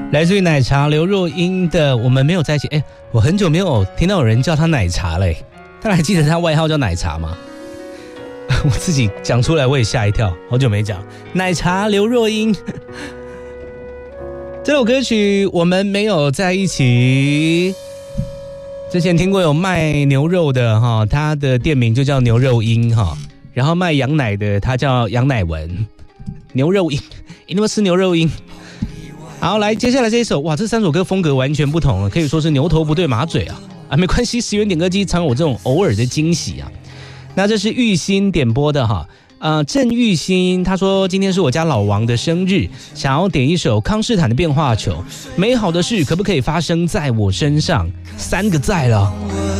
来自于奶茶刘若英的《我们没有在一起》。我很久没有听到有人叫她奶茶嘞，大家还记得她外号叫奶茶吗？我自己讲出来我也吓一跳，好久没讲奶茶刘若英。这首歌曲《我们没有在一起》，之前听过有卖牛肉的哈，他的店名就叫牛肉英哈，然后卖羊奶的他叫羊奶文，牛肉英，你有没有吃牛肉英？好，来接下来这一首，哇，这3首歌风格完全不同了，可以说是牛头不对马嘴啊，没关系，10元点歌机常有这种偶尔的惊喜啊。那这是玉欣点播的哈，郑玉欣他说今天是我家老王的生日，想要点一首康士坦的变化球，美好的事可不可以发生在我身上？3个在了。